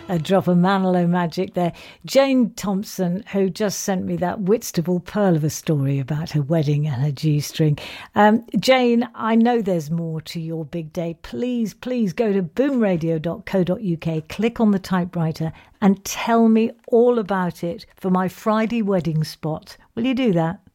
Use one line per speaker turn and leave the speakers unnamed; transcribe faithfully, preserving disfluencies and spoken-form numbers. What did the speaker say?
A drop of Manilow magic there. Jane Thompson, who just sent me that Whitstable pearl of a story about her wedding and her G-string. Um, Jane, I know there's more to your big day. Please, please go to boom radio dot co dot uk, click on the typewriter and tell me all about it for my Friday wedding spot. Will you do that?